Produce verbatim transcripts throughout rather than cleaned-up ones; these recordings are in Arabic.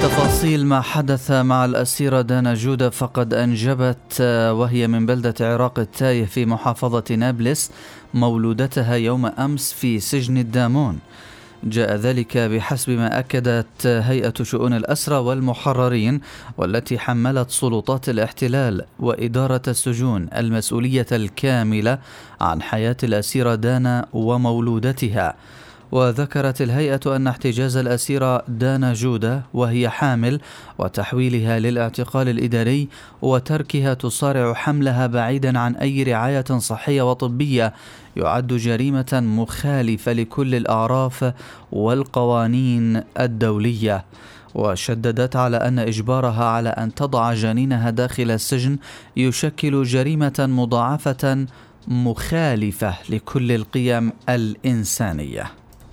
تفاصيل ما حدث مع الأسيرة دانا جودة فقد أنجبت وهي من بلدة عراق التايه في محافظة نابلس مولودتها يوم أمس في سجن الدامون. جاء ذلك بحسب ما أكدت هيئة شؤون الأسرى والمحررين، والتي حملت سلطات الاحتلال وإدارة السجون المسؤولية الكاملة عن حياة الأسيرة دانا ومولودتها. وذكرت الهيئة أن احتجاز الأسيرة دانا جودة وهي حامل وتحويلها للاعتقال الإداري وتركها تصارع حملها بعيدا عن أي رعاية صحية وطبية يعد جريمة مخالفة لكل الأعراف والقوانين الدولية. وشددت على أن إجبارها على أن تضع جنينها داخل السجن يشكل جريمة مضاعفة مخالفة لكل القيم الإنسانية.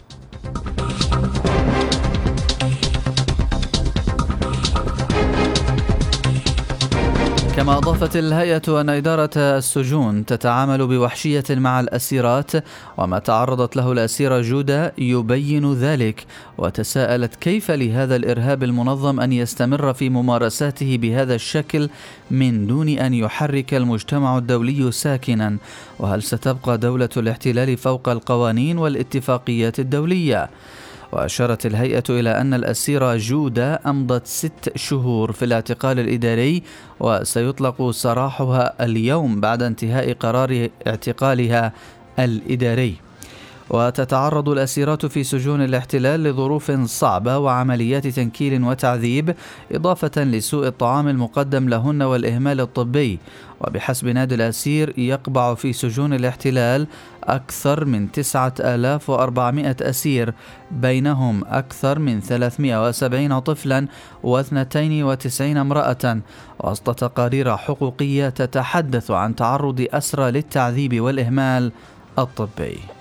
كما أضافت الهيئة أن إدارة السجون تتعامل بوحشية مع الأسيرات، وما تعرضت له الأسيرة جودة يبين ذلك، وتساءلت كيف لهذا الإرهاب المنظم أن يستمر في ممارساته بهذا الشكل من دون أن يحرك المجتمع الدولي ساكنا، وهل ستبقى دولة الاحتلال فوق القوانين والاتفاقيات الدولية. وأشارت الهيئة إلى أن الأسيرة جودة أمضت ست شهور في الاعتقال الإداري، وسيطلق سراحها اليوم بعد انتهاء قرار اعتقالها الإداري. وتتعرض الأسيرات في سجون الاحتلال لظروف صعبة وعمليات تنكيل وتعذيب، إضافة لسوء الطعام المقدم لهن والإهمال الطبي. وبحسب نادي الأسير يقبع في سجون الاحتلال أكثر من تسعة آلاف وأربعمائة أسير، بينهم أكثر من ثلاثمائة وسبعين طفلا واثنتين وتسعين امرأة، وسط تقارير حقوقية تتحدث عن تعرض أسرى للتعذيب والإهمال الطبي.